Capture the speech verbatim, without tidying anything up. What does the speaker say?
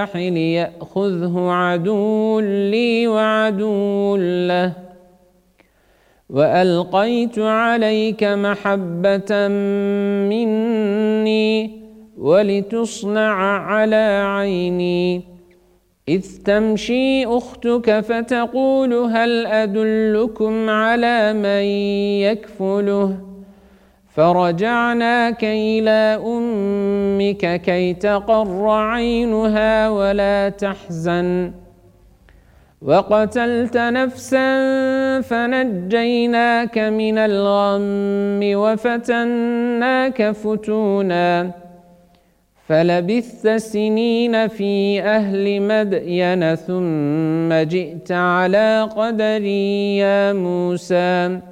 ليأخذه عدو لي وعدو له وألقيت عليك محبة مني ولتصنع على عيني إذ تمشي أختك فتقول هل أدلكم على من يكفله فرجعناك إلى أمك كي تقر عينها ولا تحزن وقتلت نفسا فنجيناك من الغم وفتناك فتونا فلبثت سنين في أهل مدين ثم جئت على قدري يا موسى